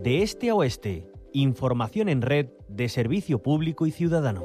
de este a oeste. Información en red de servicio público y ciudadano.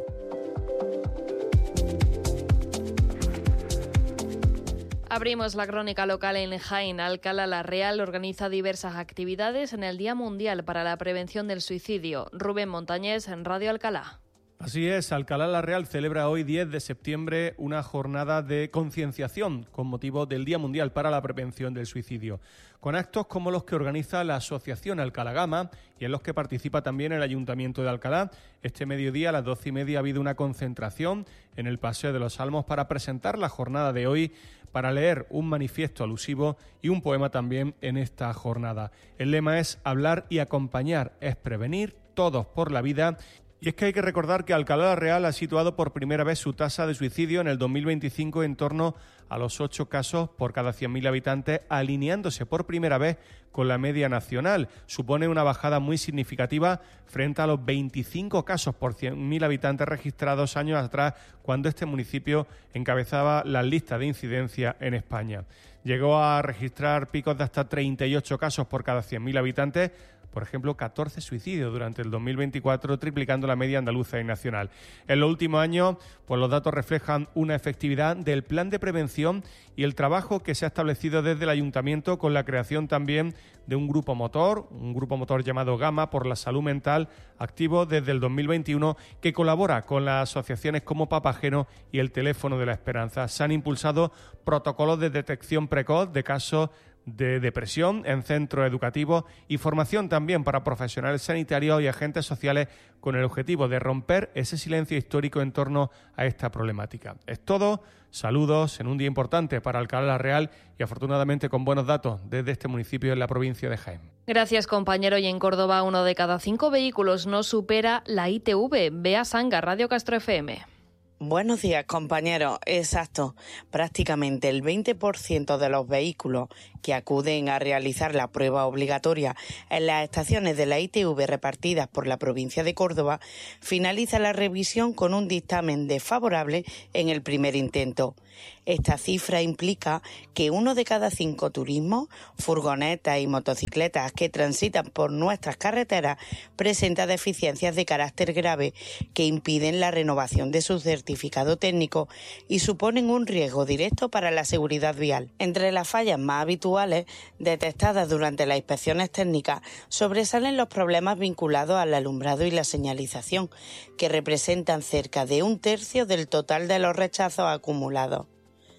Abrimos la crónica local en Jaén. Alcalá la Real organiza diversas actividades en el Día Mundial para la Prevención del Suicidio. Rubén Montañés, en Radio Alcalá. Así es, Alcalá la Real celebra hoy 10 de septiembre una jornada de concienciación con motivo del Día Mundial para la Prevención del Suicidio, con actos como los que organiza la Asociación Alcalá Gama y en los que participa también el Ayuntamiento de Alcalá. Este mediodía a las 12:30 ha habido una concentración en el Paseo de los Salmos para presentar la jornada de hoy, para leer un manifiesto alusivo y un poema también en esta jornada. El lema es hablar y acompañar, es prevenir, todos por la vida. Y es que hay que recordar que Alcalá la Real ha situado por primera vez su tasa de suicidio en el 2025 en torno a los 8 casos por cada 100.000 habitantes, alineándose por primera vez con la media nacional. Supone una bajada muy significativa frente a los 25 casos por 100.000 habitantes registrados años atrás, cuando este municipio encabezaba la lista de incidencia en España. Llegó a registrar picos de hasta 38 casos por cada 100.000 habitantes, por ejemplo, 14 suicidios durante el 2024, triplicando la media andaluza y nacional. En los últimos años, pues los datos reflejan una efectividad del plan de prevención y el trabajo que se ha establecido desde el Ayuntamiento con la creación también de un grupo motor llamado Gama por la Salud Mental, activo desde el 2021, que colabora con las asociaciones como Papageno y el Teléfono de la Esperanza. Se han impulsado protocolos de detección precoz de casos de depresión en centros educativos y formación también para profesionales sanitarios y agentes sociales con el objetivo de romper ese silencio histórico en torno a esta problemática. Es todo. Saludos en un día importante para Alcalá la Real y afortunadamente con buenos datos desde este municipio en la provincia de Jaén. Gracias, compañero. Y en Córdoba, 1 de cada 5 vehículos no supera la ITV. Bea Sanga, Radio Castro FM. Buenos días, compañeros. Exacto. Prácticamente el 20% de los vehículos que acuden a realizar la prueba obligatoria en las estaciones de la ITV repartidas por la provincia de Córdoba finaliza la revisión con un dictamen desfavorable en el primer intento. Esta cifra implica que 1 de cada 5 turismos, furgonetas y motocicletas que transitan por nuestras carreteras presenta deficiencias de carácter grave que impiden la renovación de su certificado técnico y suponen un riesgo directo para la seguridad vial. Entre las fallas más habituales detectadas durante las inspecciones técnicas sobresalen los problemas vinculados al alumbrado y la señalización, que representan cerca de 1/3 del total de los rechazos acumulados.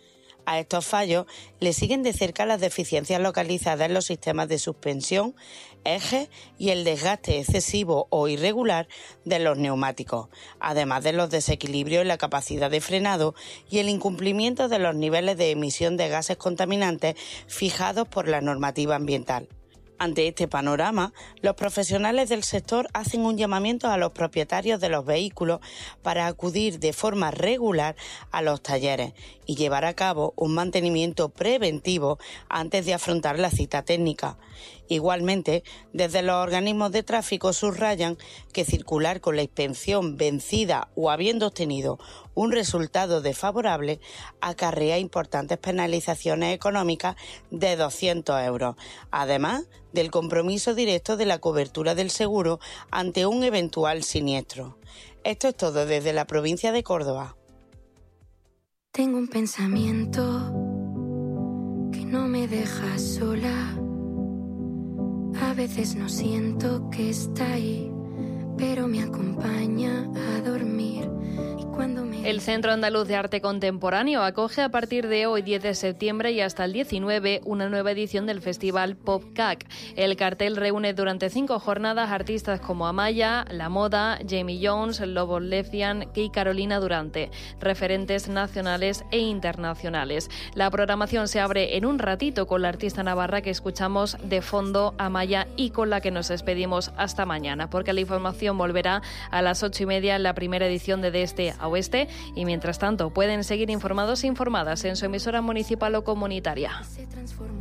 A estos fallos le siguen de cerca las deficiencias localizadas en los sistemas de suspensión, ejes y el desgaste excesivo o irregular de los neumáticos, además de los desequilibrios en la capacidad de frenado y el incumplimiento de los niveles de emisión de gases contaminantes fijados por la normativa ambiental. Ante este panorama, los profesionales del sector hacen un llamamiento a los propietarios de los vehículos para acudir de forma regular a los talleres y llevar a cabo un mantenimiento preventivo antes de afrontar la cita técnica. Igualmente, desde los organismos de tráfico subrayan que circular con la inspección vencida o habiendo obtenido un resultado desfavorable acarrea importantes penalizaciones económicas de 200 euros, además del compromiso directo de la cobertura del seguro ante un eventual siniestro. Esto es todo desde la provincia de Córdoba. Tengo un pensamiento que no me deja sola. A veces no siento que está ahí, pero me acompaña a dormir. El Centro Andaluz de Arte Contemporáneo acoge a partir de hoy, 10 de septiembre y hasta el 19, una nueva edición del festival PopCAC. El cartel reúne durante 5 jornadas artistas como Amaya, La Moda, Jamie Jones, Lobo Lefian y Carolina Durante, referentes nacionales e internacionales. La programación se abre en un ratito con la artista navarra que escuchamos de fondo, Amaya, y con la que nos despedimos hasta mañana, porque la información volverá a las 8:30 en la primera edición de Este a Oeste. Y mientras tanto pueden seguir informados e informadas en su emisora municipal o comunitaria.